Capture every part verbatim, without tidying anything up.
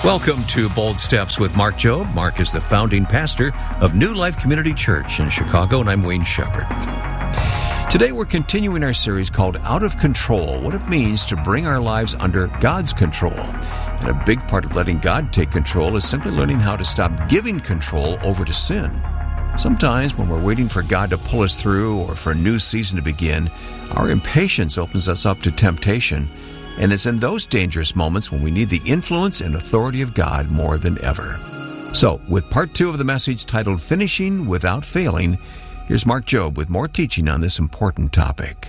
Welcome to Bold Steps with Mark Jobe. Mark is the founding pastor of New Life Community Church in Chicago, and I'm Wayne Shepherd. Today we're continuing our series called Out of Control, what it means to bring our lives under God's control. And a big part of letting God take control is simply learning how to stop giving control over to sin. Sometimes when we're waiting for God to pull us through or for a new season to begin, our impatience opens us up to temptation. And it's in those dangerous moments when we need the influence and authority of God more than ever. So, with part two of the message titled Finishing Without Failing, here's Mark Jobe with more teaching on this important topic.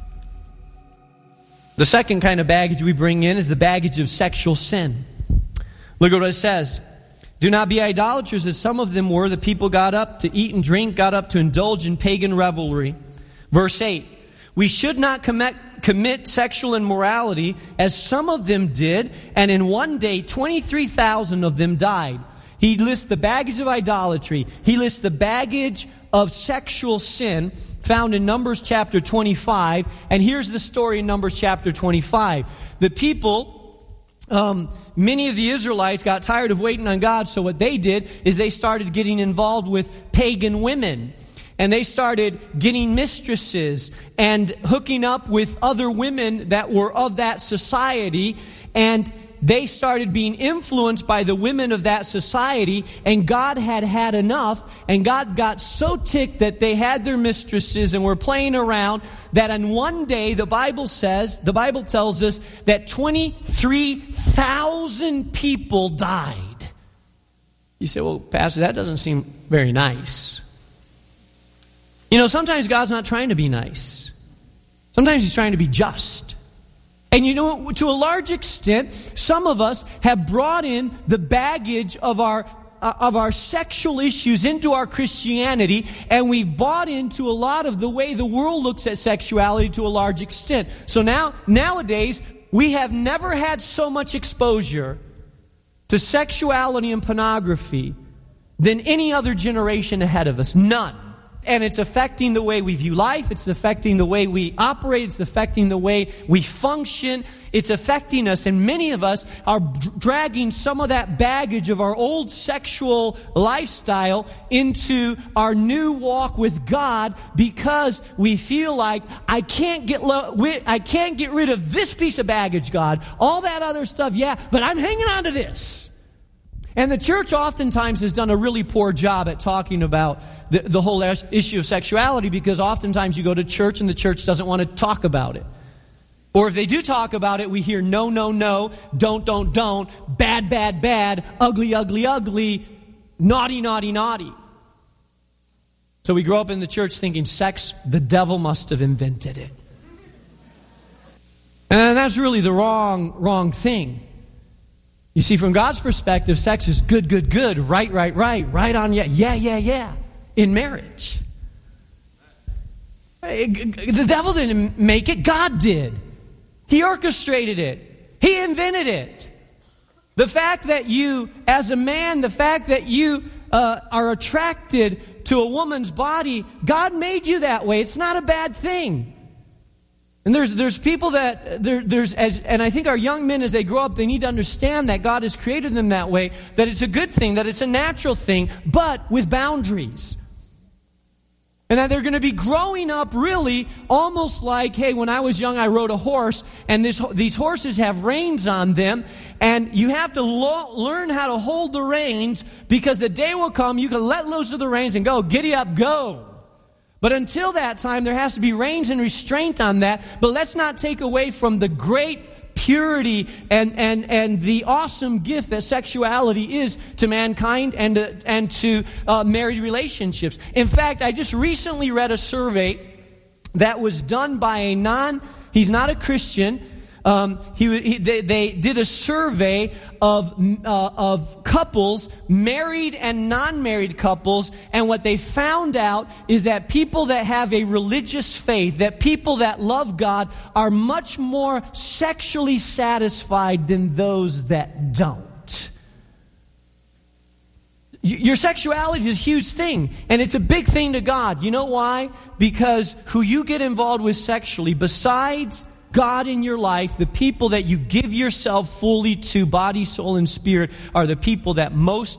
The second kind of baggage we bring in is the baggage of sexual sin. Look at what it says. Do not be idolaters as some of them were. The people got up to eat and drink, got up to indulge in pagan revelry. Verse eight. We should not commit, commit sexual immorality as some of them did, and in one day twenty-three thousand of them died. He lists the baggage of idolatry. He lists the baggage of sexual sin found in Numbers chapter twenty-five. And here's the story in Numbers chapter twenty-five. The people, um, many of the Israelites got tired of waiting on God, so what they did is they started getting involved with pagan women. And they started getting mistresses and hooking up with other women that were of that society. And they started being influenced by the women of that society. And God had had enough. And God got so ticked that they had their mistresses and were playing around that on one day, the Bible says, the Bible tells us that twenty-three thousand people died. You say, well, Pastor, that doesn't seem very nice. You know, sometimes God's not trying to be nice. Sometimes He's trying to be just. And you know, to a large extent, some of us have brought in the baggage of our uh, of our sexual issues into our Christianity, and we've bought into a lot of the way the world looks at sexuality to a large extent. So now, nowadays, we have never had so much exposure to sexuality and pornography than any other generation ahead of us. None. And it's affecting the way we view life. It's affecting the way we operate. It's affecting the way we function. It's affecting us. And many of us are dragging some of that baggage of our old sexual lifestyle into our new walk with God because we feel like, I can't get lo- I can't get rid of this piece of baggage, God. All that other stuff, yeah, but I'm hanging on to this. And the church oftentimes has done a really poor job at talking about the, the whole issue of sexuality because oftentimes you go to church and the church doesn't want to talk about it. Or if they do talk about it, we hear no, no, no, don't, don't, don't, bad, bad, bad, ugly, ugly, ugly, naughty, naughty, naughty. So we grow up in the church thinking sex, the devil must have invented it. And that's really the wrong, wrong thing. You see, from God's perspective, sex is good, good, good, right, right, right, right on, yeah, yeah, yeah, yeah, in marriage. The devil didn't make it, God did. He orchestrated it. He invented it. The fact that you, as a man, the fact that you uh, are attracted to a woman's body, God made you that way. It's not a bad thing. And there's there's people that, there, there's as and I think our young men, as they grow up, they need to understand that God has created them that way, that it's a good thing, that it's a natural thing, but with boundaries. And that they're going to be growing up really almost like, hey, when I was young, I rode a horse, and this, these horses have reins on them, and you have to lo- learn how to hold the reins, because the day will come, you can let loose of the reins and go, giddy up, go. But until that time, there has to be reins and restraint on that. But let's not take away from the great purity and, and, and the awesome gift that sexuality is to mankind and to, and to uh, married relationships. In fact, I just recently read a survey that was done by a non, he's not a Christian, Um, he, he they, they did a survey of uh, of couples, married and non-married couples, and what they found out is that people that have a religious faith, that people that love God, are much more sexually satisfied than those that don't. Your sexuality is a huge thing, and it's a big thing to God. You know why? Because who you get involved with sexually, besides God in your life, the people that you give yourself fully to, body, soul, and spirit, are the people that most